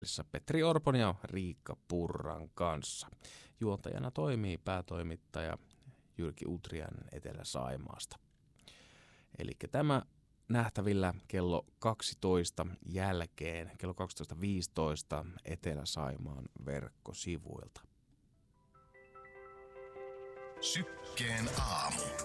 Petri Orpon ja Riikka Purran kanssa. Juontajana toimii päätoimittaja Jyrki Utriainen Etelä-Saimaasta. Eli tämä nähtävillä kello 12 jälkeen, kello 12.15 Etelä-Saimaan verkkosivuilta. Sykkeen aamu.